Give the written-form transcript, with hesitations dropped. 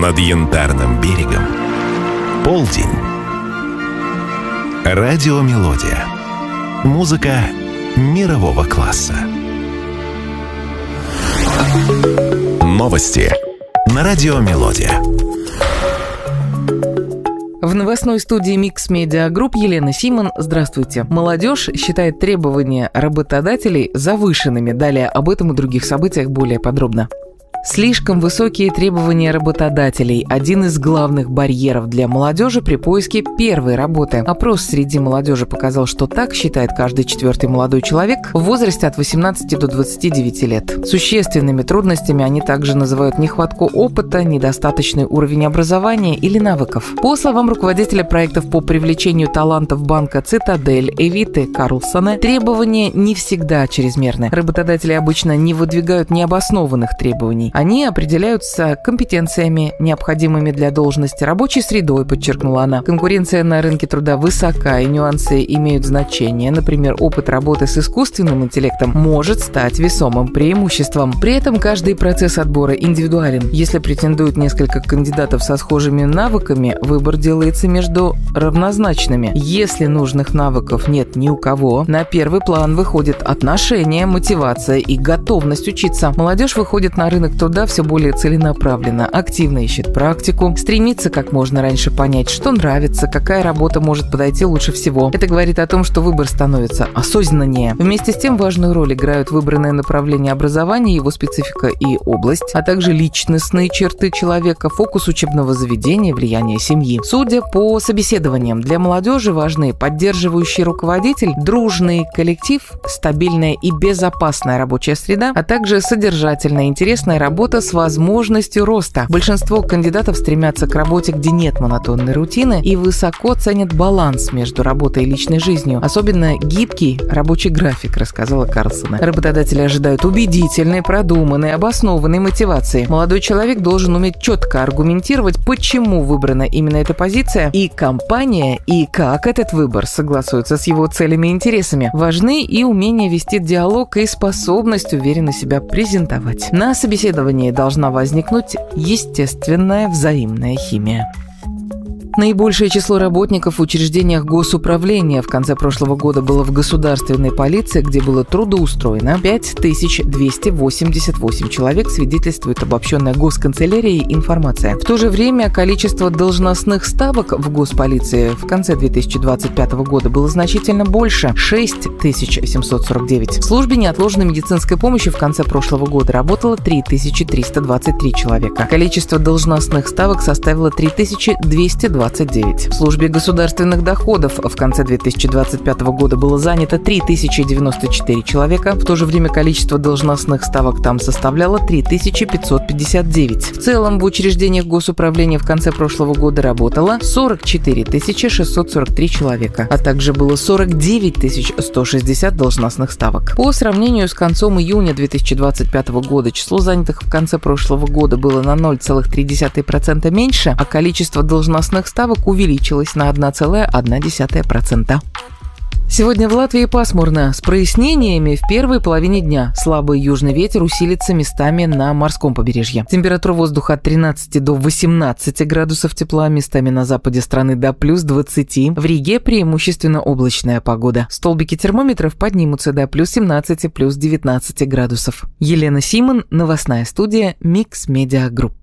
Над Янтарным берегом полдень. Радиомелодия. Музыка мирового класса. Новости на Радиомелодия. В новостной студии Mix Media Group Елена Симон. Здравствуйте. Молодежь считает требования работодателей завышенными. Далее об этом и других событиях более подробно. Слишком высокие требования работодателей – один из главных барьеров для молодежи при поиске первой работы. Опрос среди молодежи показал, что так считает каждый четвертый молодой человек в возрасте от 18 до 29 лет. Существенными трудностями они также называют нехватку опыта, недостаточный уровень образования или навыков. По словам руководителя проектов по привлечению талантов банка «Цитадель» Эвиты Карлсона, требования не всегда чрезмерны. Работодатели обычно не выдвигают необоснованных требований. Они определяются компетенциями, необходимыми для должности, рабочей средой, подчеркнула она. Конкуренция на рынке труда высока, и нюансы имеют значение. Например, опыт работы с искусственным интеллектом может стать весомым преимуществом. При этом каждый процесс отбора индивидуален. Если претендуют несколько кандидатов со схожими навыками, выбор делается между равнозначными. Если нужных навыков нет ни у кого, на первый план выходят отношения, мотивация и готовность учиться. Молодежь выходит на рынок труда все более целенаправленно, активно ищет практику, стремится как можно раньше понять, что нравится, какая работа может подойти лучше всего. Это говорит о том, что выбор становится осознаннее. Вместе с тем важную роль играют выбранное направление образования, его специфика и область, а также личностные черты человека, фокус учебного заведения, влияние семьи. Судя по собеседованиям, для молодежи важны поддерживающий руководитель, дружный коллектив, стабильная и безопасная рабочая среда, а также содержательная, интересная работа с возможностью роста. Большинство кандидатов стремятся к работе, где нет монотонной рутины, и высоко ценят баланс между работой и личной жизнью. Особенно гибкий рабочий график, рассказала Карлсона. Работодатели ожидают убедительной, продуманной, обоснованной мотивации. Молодой человек должен уметь четко аргументировать, почему выбрана именно эта позиция и компания, и как этот выбор согласуется с его целями и интересами. Важны и умение вести диалог, и способность уверенно себя презентовать. На собеседовании должна возникнуть естественная взаимная химия. Наибольшее число работников в учреждениях госуправления в конце прошлого года было в государственной полиции, где было трудоустроено 5288 человек, свидетельствует обобщенная госканцелярией информация. В то же время количество должностных ставок в госполиции в конце 2025 года было значительно больше – 6749. В службе неотложной медицинской помощи в конце прошлого года работало 3323 человека. Количество должностных ставок составило 3229. В службе государственных доходов в конце 2025 года было занято 3094 человека. В то же время количество должностных ставок там составляло 3559. В целом в учреждениях госуправления в конце прошлого года работало 44 643 человека, а также было 49 160 должностных ставок. По сравнению с концом июня 2025 года число занятых в конце прошлого года было на 0,3% меньше, а количество должностных ставок увеличилось на 1,1%. Сегодня в Латвии пасмурно, с прояснениями в первой половине дня. Слабый южный ветер усилится местами на морском побережье. Температура воздуха от 13 до 18 градусов тепла, местами на западе страны до плюс 20. В Риге преимущественно облачная погода. Столбики термометров поднимутся до плюс 17, плюс 19 градусов. Елена Симон, новостная студия Mix Media Group.